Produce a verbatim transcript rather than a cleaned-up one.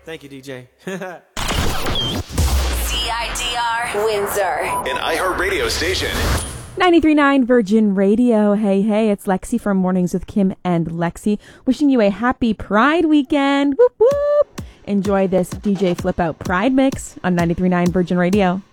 Thank you, D J. C I D R Windsor, an iHeartRadio station. ninety-three point nine Virgin Radio. Hey, hey, it's Lexi from Mornings with Kim and Lexi, wishing you a happy Pride weekend. Whoop, whoop. Enjoy this D J Flip Out Pride mix on ninety-three point nine Virgin Radio.